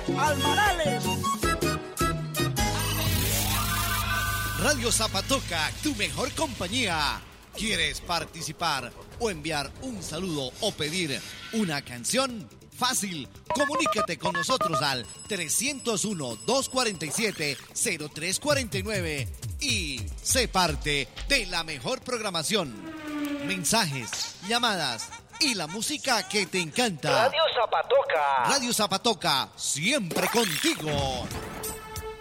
Almarales. Radio Zapatoca, tu mejor compañía. ¿Quieres participar o enviar un saludo o pedir una canción? Fácil, comunícate con nosotros al 301-247-0349 y sé parte de la mejor programación. Mensajes, llamadas y la música que te encanta. Radio Zapatoca. Radio Zapatoca, siempre contigo.